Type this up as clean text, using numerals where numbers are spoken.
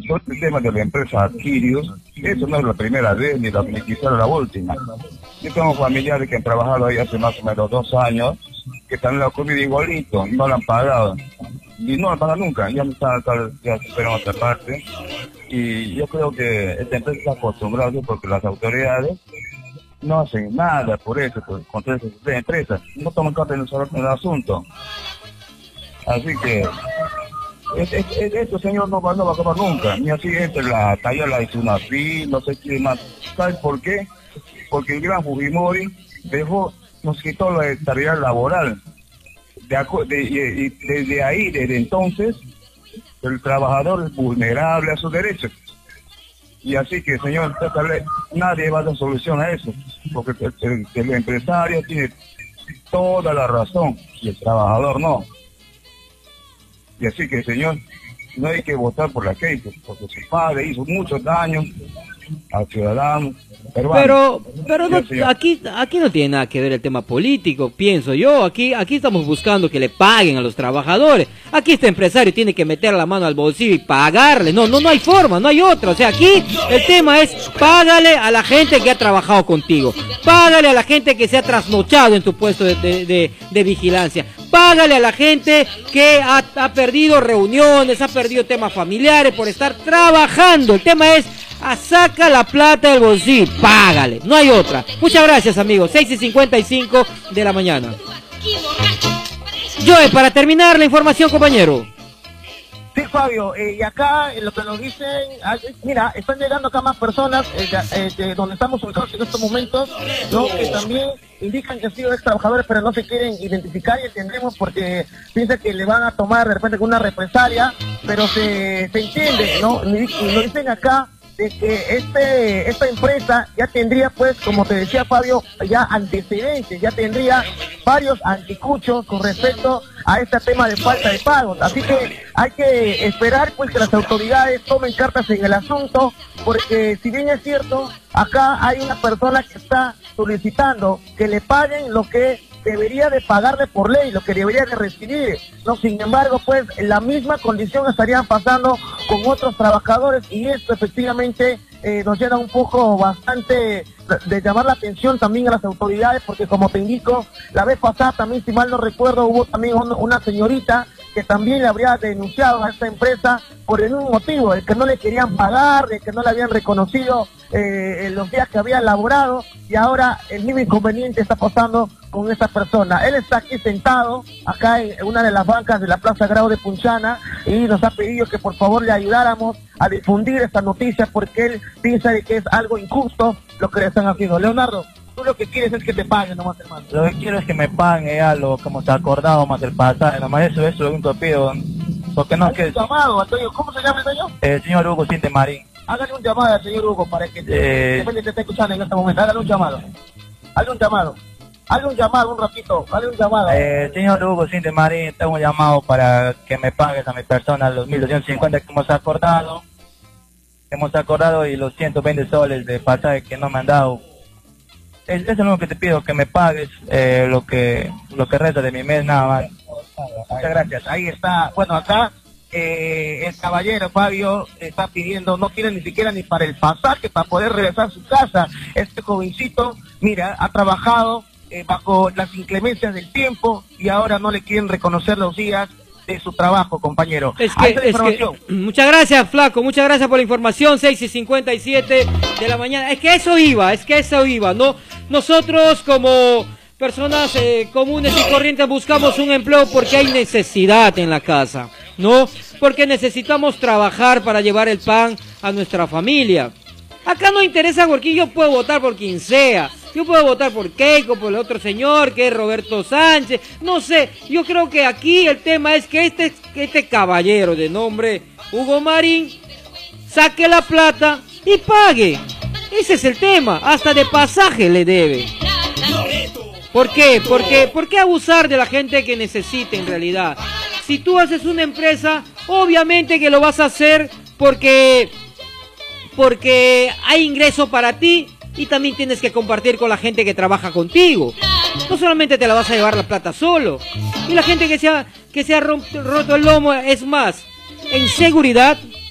todo este tema de la empresa Adquirios, eso no es la primera vez ni quizá la última. Yo tengo familiares que han trabajado ahí hace más o menos 2 años, que están en la comida igualito, no la han pagado. Y no la pagan nunca, ya se esperan otra parte. Y yo creo que esta empresa está acostumbrada, porque las autoridades no hacen nada por eso, contra esas empresas. No toman carta en el asunto. Así que esto, señor, no va a acabar nunca. Ni así entre la talla la hizo una FI, no sé qué más. ¿Sabes por qué? Porque el gran Fujimori nos quitó la estabilidad laboral. Y desde ahí, desde entonces, el trabajador es vulnerable a sus derechos. Y así que, señor, nadie va a dar solución a eso, porque el empresario tiene toda la razón y el trabajador no. Y así que, señor, no hay que votar por la Keiko, porque su padre hizo muchos daños al ciudadano. Pero no, aquí no tiene nada que ver el tema político, pienso yo. Aquí estamos buscando que le paguen a los trabajadores. Aquí este empresario tiene que meter la mano al bolsillo y pagarle. No hay forma, no hay otra. O sea, aquí el tema es págale a la gente que ha trabajado contigo. Págale a la gente que se ha trasnochado en tu puesto de vigilancia. Págale a la gente que ha perdido reuniones, ha perdido temas familiares por estar trabajando. El tema es saca la plata del bolsillo, págale, no hay otra. Muchas gracias, amigos. 6:55 de la mañana. Joe, para terminar la información, compañero. Sí, Fabio, y acá lo que nos dicen, mira, están llegando acá más personas de donde estamos ubicados en estos momentos, ¿no? Que también indican que han sido ex trabajadores, pero no se quieren identificar, y entendemos porque piensan que le van a tomar de repente una represalia, pero se entiende, ¿no? Y lo dicen acá de que esta empresa ya tendría, pues, como te decía Fabio, ya antecedentes, ya tendría varios anticuchos con respecto a este tema de falta de pagos. Así que hay que esperar, pues, que las autoridades tomen cartas en el asunto, porque si bien es cierto, acá hay una persona que está solicitando que le paguen lo que debería de pagarle por ley, lo que debería de recibir, ¿no? Sin embargo, pues, la misma condición estarían pasando con otros trabajadores, y esto efectivamente nos llena un poco bastante de llamar la atención también a las autoridades, porque como te indico, la vez pasada también, si mal no recuerdo, hubo también una señorita que también le habría denunciado a esta empresa por el mismo motivo, el que no le querían pagar, el que no le habían reconocido los días que había laborado, y ahora el mismo inconveniente está pasando con esta persona. Él está aquí sentado, acá en una de las bancas de la Plaza Grau de Punchana, y nos ha pedido que por favor le ayudáramos a difundir esta noticia, porque él piensa de que es algo injusto lo que le están haciendo. Leonardo, tú lo que quieres es que te paguen nomás, hermano. Lo que quiero es que me paguen ya lo que hemos acordado más el pasaje, nomás eso es lo único que pido. Porque no es que... llamado, Antonio, ¿cómo se llama el señor? El señor Hugo Sinte Marín. Hágale un llamado al señor Hugo para que te esté escuchando en este momento. Hágale un llamado. Hazle un llamado un ratito. Hazle un llamado. Señor Hugo Sinte Marín, tengo un llamado para que me pagues a mi persona los 1.250 que hemos acordado. Y los 120 soles de pasaje que no me han dado. Es lo único que te pido, que me pagues lo que resta de mi mes, nada más. Muchas gracias. Ahí está. Bueno, acá el caballero Fabio está pidiendo, no tiene ni siquiera ni para el pasaje, para poder regresar a su casa. Este jovencito, mira, ha trabajado bajo las inclemencias del tiempo, y ahora no le quieren reconocer los días de su trabajo, compañero. Muchas gracias, Flaco, muchas gracias por la información. 6:57 de la mañana. Es que eso iba, ¿no? Nosotros como personas comunes y corrientes buscamos un empleo porque hay necesidad en la casa, ¿no? Porque necesitamos trabajar para llevar el pan a nuestra familia. Acá no interesa porque yo puedo votar por quien sea. Yo puedo votar por Keiko, por el otro señor que es Roberto Sánchez, no sé. Yo creo que aquí el tema es que este caballero de nombre Hugo Marín saque la plata y pague. Ese es el tema, hasta de pasaje le debe. ¿Por qué? ¿Por qué abusar de la gente que necesita en realidad? Si tú haces una empresa, obviamente que lo vas a hacer porque hay ingreso para ti, y también tienes que compartir con la gente que trabaja contigo. No solamente te la vas a llevar la plata solo. Y la gente que se ha roto el lomo, es más, en seguridad